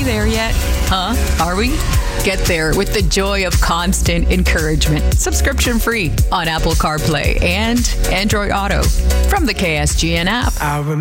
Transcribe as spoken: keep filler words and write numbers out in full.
we there yet? Huh? Are we? Get there with the joy of constant encouragement. Subscription free on Apple CarPlay and Android Auto from the K S G N app. I remember